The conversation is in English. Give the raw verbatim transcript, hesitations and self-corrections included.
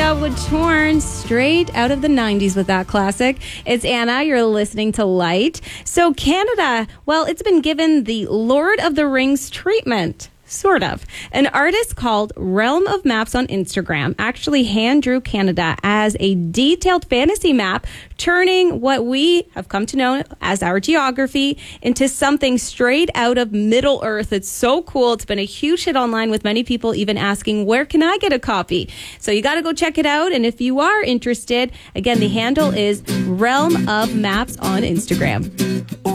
Canada with Torn, straight out of the nineties with that classic. It's Anna. You're listening to Light. So Canada, well, it's been given the Lord of the Rings treatment. Sort of. An artist called Realm of Maps on Instagram actually hand drew Canada as a detailed fantasy map, turning what we have come to know as our geography into something straight out of Middle Earth. It's so cool. It's been a huge hit online with many people even asking, where can I get a copy? So you got to go check it out. And if you are interested, again, the handle is Realm of Maps on Instagram.